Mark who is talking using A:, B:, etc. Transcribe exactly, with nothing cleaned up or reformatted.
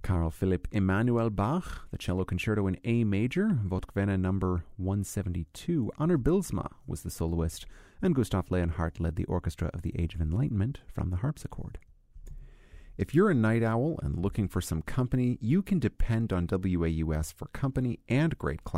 A: Carl Philipp Emanuel Bach, the cello concerto in A major, Vogt-Wiener number one seventy-two. Anna Bilsma was the soloist, and Gustav Leonhardt led the orchestra of the Age of Enlightenment from the harpsichord. If you're a night owl and looking for some company, you can depend on W A U S for company and great class.